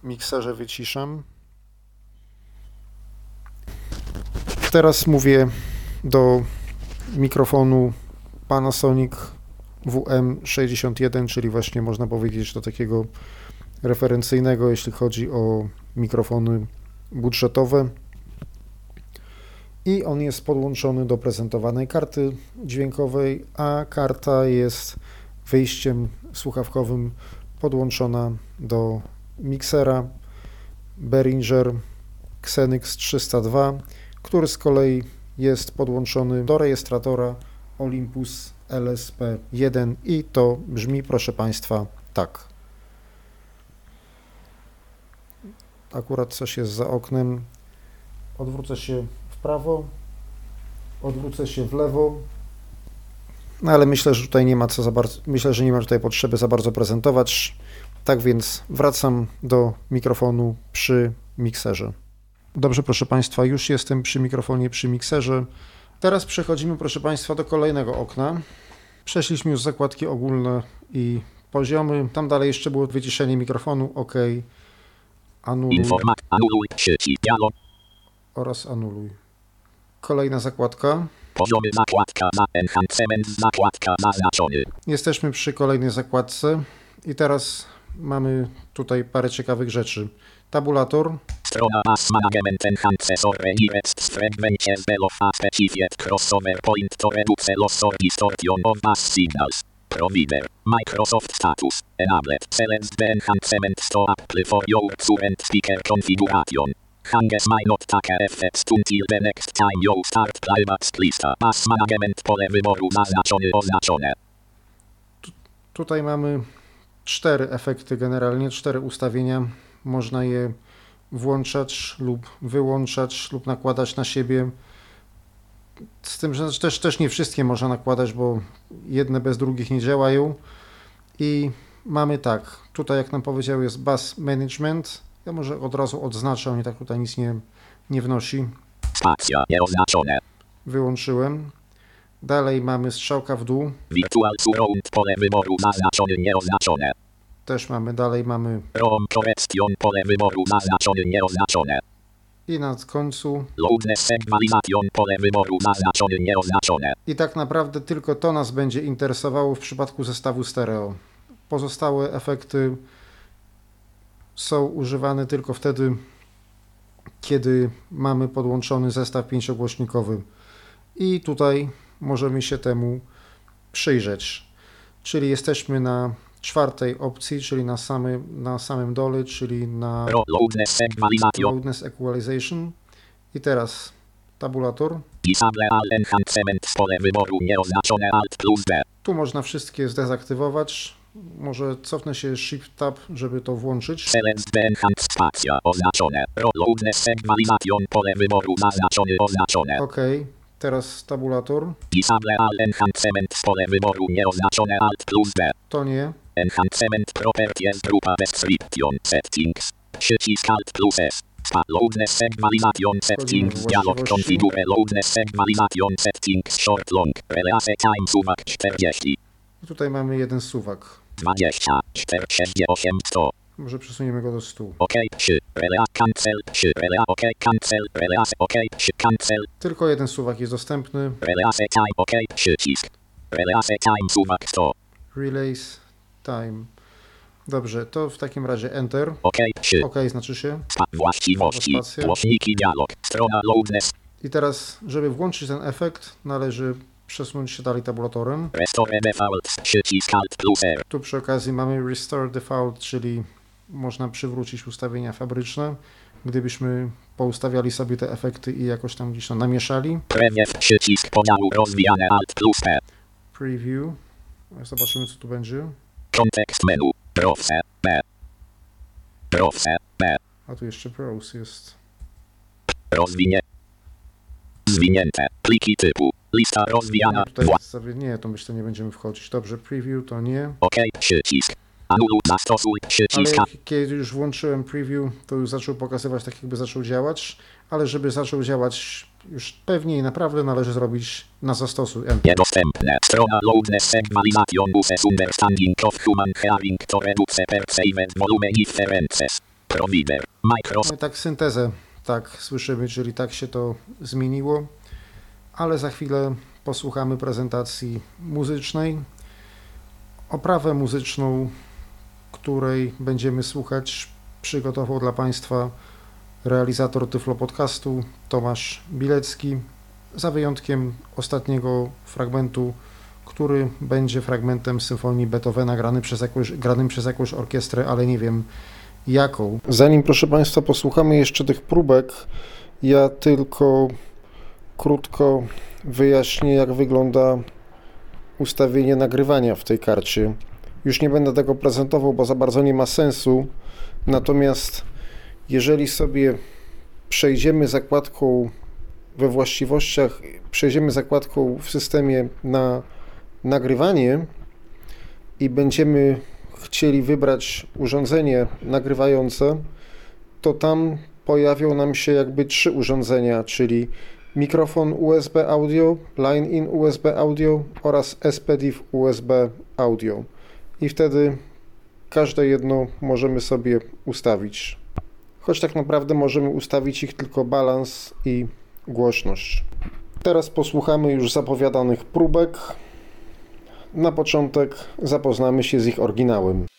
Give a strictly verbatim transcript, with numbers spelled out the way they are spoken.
mikserze wyciszam. Teraz mówię do mikrofonu Panasonic W M sześćdziesiąt jeden, czyli właśnie można powiedzieć do takiego referencyjnego, jeśli chodzi o mikrofony budżetowe. I on jest podłączony do prezentowanej karty dźwiękowej, a karta jest wyjściem słuchawkowym podłączona do miksera Behringer Xenix trzysta dwa, który z kolei jest podłączony do rejestratora Olympus L S P jeden i to brzmi, proszę Państwa, tak. Akurat coś jest za oknem. Odwrócę się w prawo, odwrócę się w lewo, no ale myślę, że tutaj nie ma co za bardzo, myślę, że nie ma tutaj potrzeby za bardzo prezentować. Tak więc wracam do mikrofonu przy mikserze. Dobrze, proszę Państwa, już jestem przy mikrofonie, przy mikserze. Teraz przechodzimy, proszę Państwa, do kolejnego okna. Przeszliśmy już zakładki ogólne i poziomy. Tam dalej jeszcze było wyciszenie mikrofonu. OK. Anuluj. Informat, anuluj, sieci, dialog. Oraz anuluj. Kolejna zakładka. Poziomy, zakładka, za enhancement, zakładka, zaznaczony. Jesteśmy przy kolejnej zakładce i teraz mamy tutaj parę ciekawych rzeczy. Tabulator. Strona Bass Management Enhancer Redirect Frequencies Below a Specified Crossover Point to Reduce Loss or Distortion of Bass Signals. Provider. Microsoft Status. Enabled. Select the enhancement to Apple for your current speaker configuration. Hanges may not take effect until the next time you start playback lista. Bass Management pole wyboru zaznaczone, oznaczone. Tu, tutaj mamy cztery efekty generalnie, cztery ustawienia. Można je włączać lub wyłączać lub nakładać na siebie. Z tym, że też, też nie wszystkie można nakładać, bo jedne bez drugich nie działają. I mamy tak, tutaj jak nam powiedział jest Bass Management. Ja może od razu odznaczę, on i tak tutaj nic nie, nie wnosi. Spacja nieoznaczone. Wyłączyłem. Dalej mamy strzałka w dół. Virtual Surround pole wyboru zaznaczone, nieoznaczone. Też mamy, dalej mamy Room Correction pole wyboru zaznaczone, nieoznaczone. i na końcu Loudness Equalization pole wyboru zaznaczone, nieoznaczone. i tak naprawdę tylko to nas będzie interesowało w przypadku zestawu stereo. Pozostałe efekty są używane tylko wtedy, kiedy mamy podłączony zestaw pięciogłośnikowy. I tutaj możemy się temu przyjrzeć. Czyli jesteśmy na czwartej opcji, czyli na, samy, na samym dole, czyli na Loudness Equalization. Loudness Equalization. I teraz tabulator. Disable All Enhancement pole wyboru nieoznaczone, Alt plus D. Tu można wszystkie zdezaktywować. Może cofnę się Shift Tab, żeby to włączyć. Select the Enhanced spacja oznaczone. Loudness Equalization pole wyboru zaznaczone, oznaczone. OK. Teraz tabulator. Disable All Enhancement pole wyboru nieoznaczone, Alt plus D. To nie. Enhancement Properties grupa Description Settings. Przycisk Alt plus S. Spa Loudness Equalization Settings Dialog Configure Loudness Equalization Settings Short Long Release Time Suwak czterdzieści. Tutaj mamy jeden suwak. dwadzieścia cztery sześćdziesiąt osiem sto. Może przesuniemy go do stu. OK, trzy, relea, cancel, trzy, relea, OK, cancel, relea, OK, trzy, cancel. Tylko jeden suwak jest dostępny. Relea, time, OK, przycisk. Relea, time, suwak sto. Relays time. Dobrze, to w takim razie Enter. OK, trzy. OK znaczy się. Spa, właściwości, Spacja. głośniki, dialog, strona, loudness. I teraz, żeby włączyć ten efekt, należy przesunąć się dalej tabulatorem. Restore default, przycisk Alt plus R. Tu przy okazji mamy Restore Default, czyli można przywrócić ustawienia fabryczne. Gdybyśmy poustawiali sobie te efekty i jakoś tam gdzieś to namieszali. Preview, przycisk podziału rozwijane, Alt plus P. Preview. Zobaczymy, co tu będzie. Kontekst menu, Browse, B. Browse, B. A tu jeszcze Browse jest. Rozwinie. Zwinięte, pliki typu. Lista rozwijana. Nie, tutaj jest sobie, nie, to myślę, nie będziemy wchodzić. Dobrze, preview to nie. OK, przycisk. Anuluj, zastosuj, Ale przycisk. jak, kiedy już włączyłem preview, to już zaczął pokazywać tak, jakby zaczął działać. Ale żeby zaczął działać już pewniej naprawdę należy zrobić na zastosuj Enter. Niedostępne. Strona Loudness Equalization Buses Understanding of Human Hearing to Reduce Perceived Volume Differences. Provider. Microsoft. No i tak syntezę, tak słyszymy, czyli tak się to zmieniło, ale za chwilę posłuchamy prezentacji muzycznej. Oprawę muzyczną, której będziemy słuchać, przygotował dla Państwa realizator Tyflo Podcastu Tomasz Bilecki, za wyjątkiem ostatniego fragmentu, który będzie fragmentem symfonii Beethovena grany przez jakąś, granym przez jakąś orkiestrę, ale nie wiem jaką. Zanim, proszę Państwa, posłuchamy jeszcze tych próbek, ja tylko krótko wyjaśnię, jak wygląda ustawienie nagrywania w tej karcie. Już nie będę tego prezentował, bo za bardzo nie ma sensu, natomiast jeżeli sobie przejdziemy zakładką we właściwościach, przejdziemy zakładką w systemie na nagrywanie i będziemy chcieli wybrać urządzenie nagrywające, to tam pojawią nam się jakby trzy urządzenia, czyli mikrofon U S B audio, line in U S B audio oraz S P D I F U S B audio. I wtedy każde jedno możemy sobie ustawić. Choć tak naprawdę możemy ustawić ich tylko balans i głośność. Teraz posłuchamy już zapowiadanych próbek. Na początek zapoznamy się z ich oryginałem.